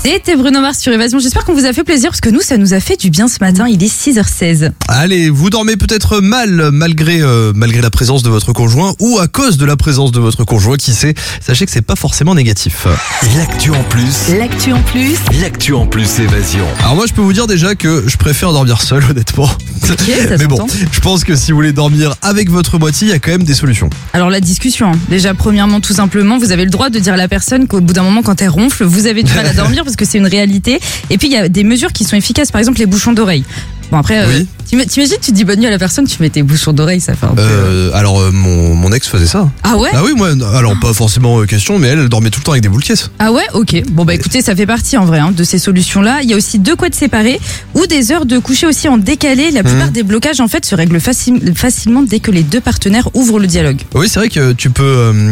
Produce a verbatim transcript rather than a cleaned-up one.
C'était Bruno Mars sur Évasion. J'espère qu'on vous a fait plaisir parce que nous, ça nous a fait du bien ce matin. Il est six heures seize. Allez, vous dormez peut-être mal malgré euh, malgré la présence de votre conjoint ou à cause de la présence de votre conjoint, qui sait. Sachez que c'est pas forcément négatif. L'actu en plus. L'actu en plus. L'actu en plus Évasion. Alors moi, je peux vous dire déjà que je préfère dormir seul, honnêtement. Ok, ça Mais bon, s'entend. je pense que si vous voulez dormir avec votre moitié, il y a quand même des solutions. Alors la discussion, hein. Déjà premièrement, tout simplement, vous avez le droit de dire à la personne qu'au bout d'un moment, quand elle ronfle, vous avez du mal à dormir parce que c'est une réalité. Et puis il y a des mesures qui sont efficaces, par exemple les bouchons d'oreille. Bon après, Oui. euh, t'im- t'imagines, tu dis bonne nuit à la personne, tu mets tes bouchons d'oreille, ça fait un peu... Euh, alors euh, mon, mon ex faisait ça. Ah ouais. Ah oui, moi, alors pas forcément euh, question, mais elle, elle dormait tout le temps avec des boules caisses. Ah ouais, ok. Bon bah écoutez, ça fait partie en vrai hein, de ces solutions-là. Il y a aussi deux couettes séparées ou des heures de coucher aussi en décalé. La plupart Mmh. des blocages en fait se règlent faci- facilement dès que les deux partenaires ouvrent le dialogue. Oui, c'est vrai que tu peux... euh,